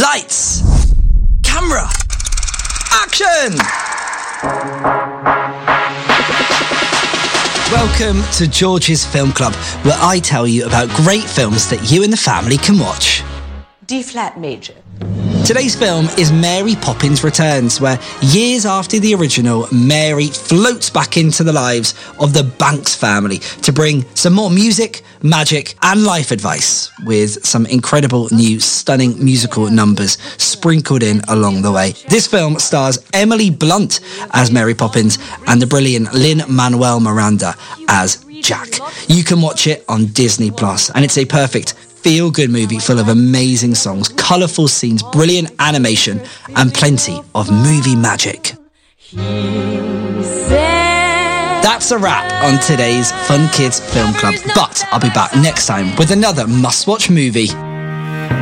Lights, camera, action! Welcome to George's Film Club, where I tell you about great films that you and the family can watch. D flat major. Today's film is Mary Poppins Returns, where years after the original, Mary floats back into the lives of the Banks family to bring some more music, magic and life advice, with some incredible new stunning musical numbers sprinkled in along the way. This film stars Emily Blunt as Mary Poppins and the brilliant Lin-Manuel Miranda as Jack. You can watch it on Disney Plus, and it's a perfect feel-good movie full of amazing songs, colourful scenes, brilliant animation and plenty of movie magic. That's a wrap on today's Fun Kids Film Club, but I'll be back next time with another must-watch movie.